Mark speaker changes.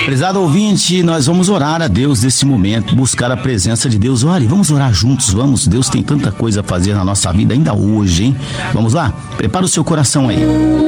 Speaker 1: Prezado ouvinte, nós vamos orar a Deus nesse momento, buscar a presença de Deus. Olha, vamos orar juntos, vamos. Deus tem tanta coisa a fazer na nossa vida ainda hoje, hein? Vamos lá? Prepara o seu coração aí.